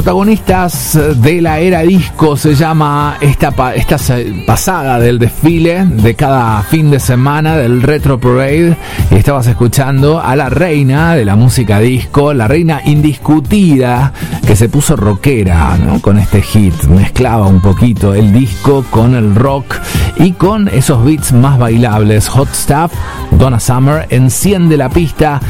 Protagonistas de la era disco se llama esta pasada del desfile de cada fin de semana del Retro Parade. Y estabas escuchando a la reina de la música disco, la reina indiscutida, que se puso rockera, ¿no? Con este hit. Mezclaba un poquito el disco con el rock y con esos beats más bailables. Hot Stuff, Donna Summer, enciende la pista.